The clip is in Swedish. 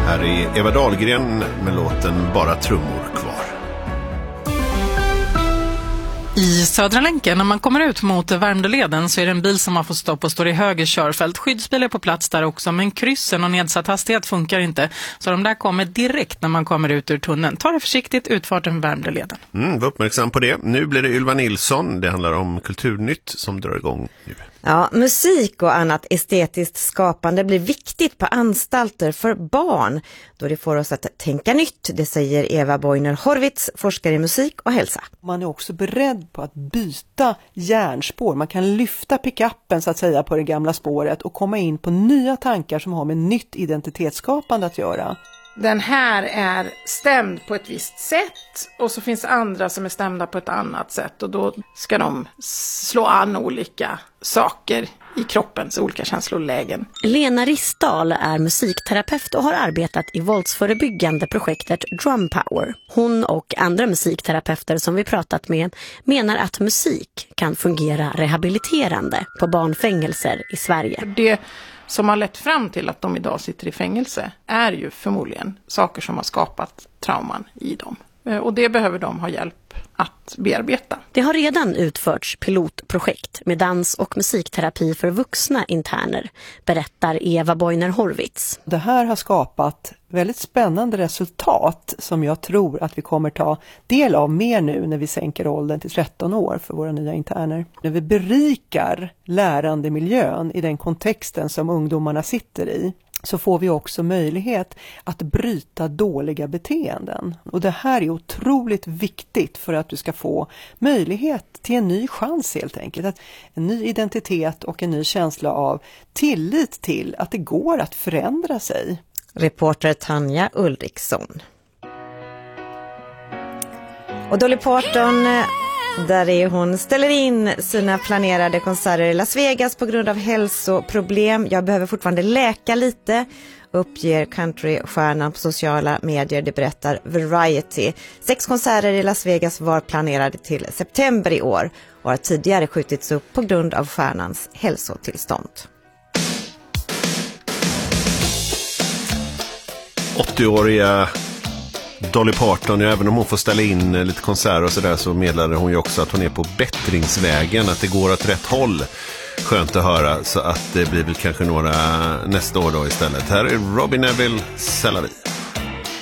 Här är Eva Dahlgren med låten Bara trummor kvar. I Södra länken, när man kommer ut mot Värmdöleden så är det en bil som har fått stopp och står i höger körfält. Skyddsbil är på plats där också, men kryssen och nedsatt hastighet funkar inte. Så de där kommer direkt när man kommer ut ur tunneln. Ta det försiktigt, utfarten Värmdöleden. Var uppmärksam på det. Nu blir det Ylva Nilsson. Det handlar om Kulturnytt som drar igång nu. Ja, musik och annat estetiskt skapande blir viktigt på anstalter för barn då det får oss att tänka nytt, det säger Eva Boiner-Horvitz, forskare i musik och hälsa. Man är också beredd på att byta järnspår. Man kan lyfta pickuppen så att säga på det gamla spåret och komma in på nya tankar som har med nytt identitetsskapande att göra. Den här är stämd på ett visst sätt och så finns andra som är stämda på ett annat sätt och då ska de slå an olika saker i kroppens olika känslolägen. Lena Ristal är musikterapeut och har arbetat i våldsförebyggande projektet Drum Power. Hon och andra musikterapeuter som vi pratat med menar att musik kan fungera rehabiliterande på barnfängelser i Sverige. Det som har lett fram till att de idag sitter i fängelse är ju förmodligen saker som har skapat trauman i dem. Och det behöver de ha hjälp att bearbeta. Det har redan utförts pilotprojekt med dans- och musikterapi för vuxna interner, berättar Eva Boiner-Horvitz. Det här har skapat väldigt spännande resultat som jag tror att vi kommer ta del av mer nu när vi sänker åldern till 13 år för våra nya interner. När vi berikar lärandemiljön i den kontexten som ungdomarna sitter i, så får vi också möjlighet att bryta dåliga beteenden. Och det här är otroligt viktigt för att du ska få möjlighet till en ny chans helt enkelt. En ny identitet och en ny känsla av tillit till att det går att förändra sig. Reporter Tanja Ulriksson. Och Dolly Parton, där är hon, ställer in sina planerade konserter i Las Vegas på grund av hälsoproblem. Jag behöver fortfarande läka lite, uppger countrystjärnan på sociala medier, det berättar Variety. 6 konserter i Las Vegas var planerade till september i år och har tidigare skjutits upp på grund av stjärnans hälsotillstånd. 80-åriga Dolly Parton, även om hon får ställa in lite konserter och sådär, så meddelade hon ju också att hon är på bättringsvägen, att det går åt rätt håll. Skönt att höra, så att det blir väl kanske några nästa år då istället. Här är Robbie Neville, C'est la vie.